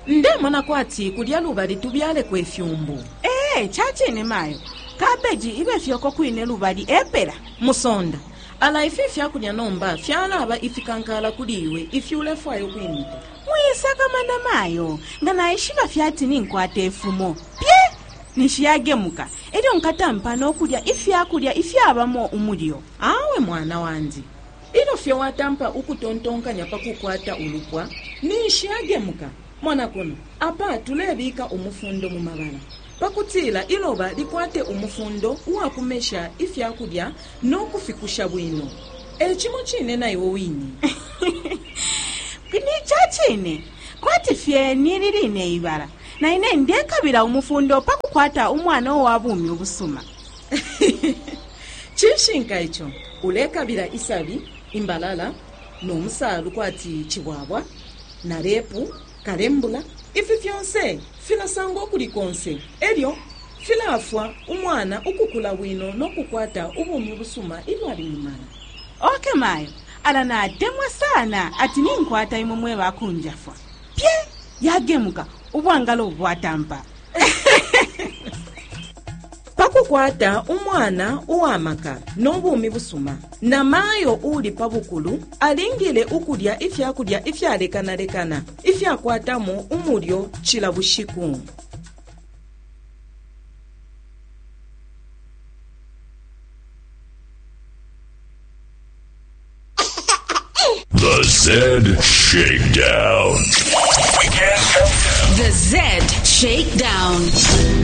ndemona kwati kulya lubali tubyale kwefyumbu. Chachene mayo kabeji ibe fyoko kwine lubali epera musonda ala ifi fyakulya nomba fyalaba ifikankala kuliwe ifyule fwayo kwimita muyisaka manda mayo ngana ishiba fyati ninkwata efumo pye nishiyagemuka eri nkatampa n'okulya ifyakulya ifyabamo umulyo. Awe mwana wanzi ilo fye watampa ukutontonkanya pakukwata ulupwa nishiyagemuka mwana kono apa tulebika umufundo mu mabala pakutila iloba likwate umufundo wakumesha ifyakulya n'okufikusha bwino ekimo chine nayo wini. Kini chachene kwati fye nililine ibala na ine ndekabira umufundo pakukwata umwana owabumi obusuma. Chishinka icho ulekabira isabi imbalala n'omusalu kwati chibwabwa na repu kalembula ifi fyonse filasango kulikonse elyo filafwa umwana ukukula bwino n'okukwata ubumi busuma ilwali mumala. Okay mayo ala na demwa sana ati ninkwata imumwe bakunjafwa pye yagemuka ubwangalo obwatampa. Pakukwata umwana uwamaka n'obumi busuma na mayo uli pabukulu alingile ukulya ifyakulya ifyalekanalekana ifyakwatamo umulyo chila bushiku. The Zed Shakedown. The Zed Shakedown.